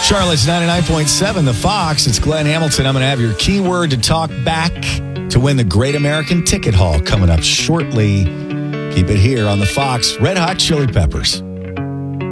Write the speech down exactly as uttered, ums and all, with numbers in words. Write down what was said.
Charlotte's ninety-nine point seven, The Fox. It's Glenn Hamilton. I'm going to have your keyword to talk back to win the Great American Ticket Haul coming up shortly. Keep it here on The Fox. Red Hot Chili Peppers.